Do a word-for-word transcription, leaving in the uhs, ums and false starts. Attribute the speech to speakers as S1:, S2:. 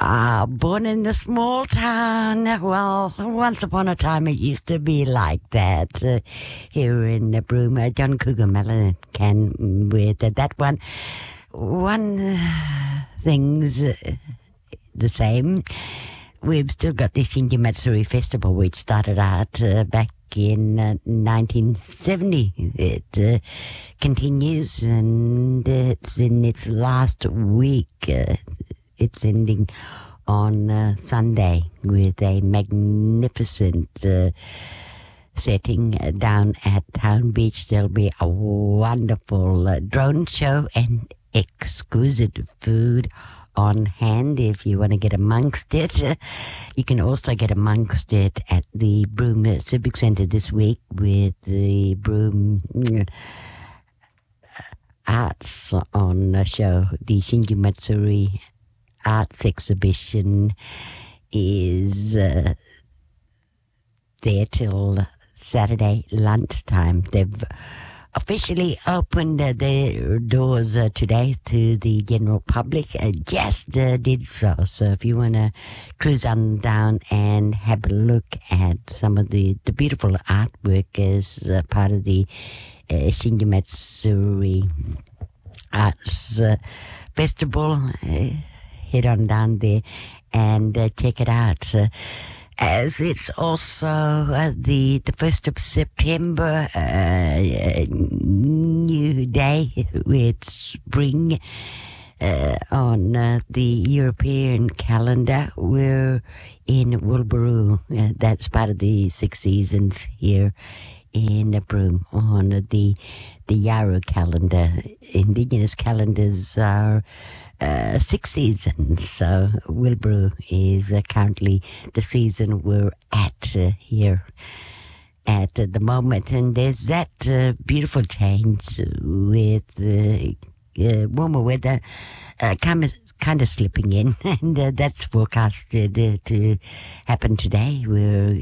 S1: Uh, born in a small town. Well, once upon a time it used to be like that. Uh, here in uh, Broome, uh, John Cougar Mellon can with uh, that one. One uh, thing's uh, the same. We've still got the Shinji Matsuri Festival, which started out uh, back in uh, nineteen seventy. It uh, continues and it's in its last week. Uh, it's ending on uh, Sunday with a magnificent uh, setting uh, down at Town Beach. There'll be a wonderful uh, drone show and exquisite food on hand if you want to get amongst it. Uh, you can also get amongst it at the Broome Civic Centre this week with the Broome uh, Arts on a show. The Shinji Matsuri Arts Exhibition is uh, there till Saturday lunchtime. They've officially opened uh, their doors uh, today to the general public. Uh, just uh, did so. So if you want to cruise on down and have a look at some of the, the beautiful artwork as uh, part of the uh, Shinji Matsuri Arts uh, Festival, uh, head on down there and uh, check it out. Uh, as it's also uh, the the first of September, uh, new day with spring uh, on uh, the European calendar. We're in Wilburu. Uh, that's part of the six seasons here in Broome on the the Yarra calendar. Indigenous calendars are uh, six seasons, so Wilburu is uh, currently the season we're at uh, here at uh, the moment, and there's that uh, beautiful change with uh, uh, warmer weather uh, kind of kind of slipping in, and uh, that's forecasted uh, to happen today. We're